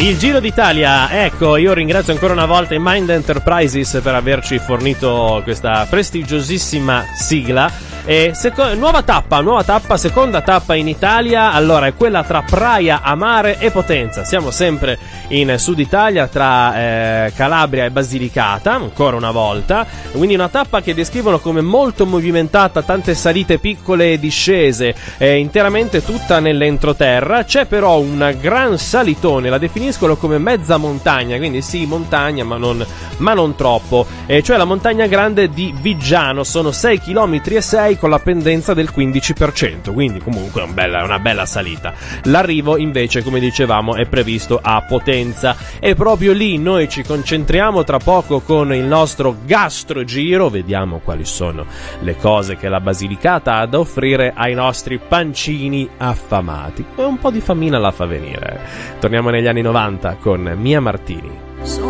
Il Giro d'Italia, ecco, io ringrazio ancora una volta i Mind Enterprises per averci fornito questa prestigiosissima sigla. E nuova tappa, seconda tappa in Italia, allora è quella tra Praia a Mare e Potenza. Siamo sempre in Sud Italia, tra Calabria e Basilicata, ancora una volta, quindi una tappa che descrivono come molto movimentata, tante salite piccole e discese, interamente tutta nell'entroterra. C'è però un gran salitone, la definiscono come mezza montagna, quindi sì, montagna ma non troppo, cioè la montagna grande di Viggiano. Sono 6,6 km con la pendenza del 15%, quindi comunque una bella salita. L'arrivo invece, come dicevamo, è previsto a Potenza, e proprio lì noi ci concentriamo tra poco con il nostro gastrogiro. Vediamo quali sono le cose che la Basilicata ha da offrire ai nostri pancini affamati, e un po' di famina la fa venire. Torniamo negli anni 90 con Mia Martini.